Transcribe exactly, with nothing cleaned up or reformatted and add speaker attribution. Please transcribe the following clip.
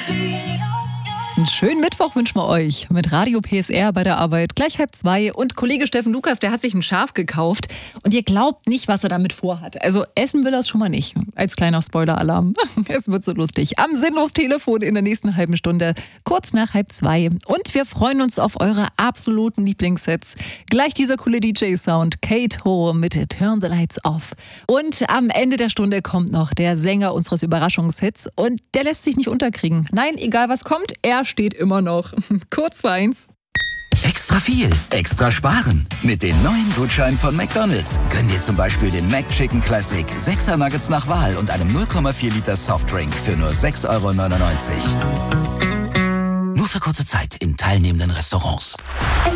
Speaker 1: Einen schönen Mittwoch wünschen wir euch mit Radio P S R bei der Arbeit. Gleich halb zwei. Und Kollege Steffen Lukas, der hat sich ein Schaf gekauft. Und ihr glaubt nicht, was er damit vorhat. Also essen will er es schon mal nicht. Als kleiner Spoiler-Alarm. Es wird so lustig. Am Sinnlos-Telefon in der nächsten halben Stunde. Kurz nach halb zwei. Und wir freuen uns auf eure absoluten Lieblingssets. Gleich dieser coole D J-Sound. Kate Ho mit Turn the Lights Off. Und am Ende der Stunde kommt noch der Sänger unseres Überraschungshits. Und der lässt sich nicht unterkriegen. Nein, egal was kommt, er steht immer noch. Kurz vor eins.
Speaker 2: Extra viel, extra sparen. Mit den neuen Gutscheinen von McDonald's gönn dir zum Beispiel den McChicken Classic, sechser Nuggets nach Wahl und einem null Komma vier Liter Softdrink für nur sechs Euro neunundneunzig. Nur für kurze Zeit in teilnehmenden Restaurants.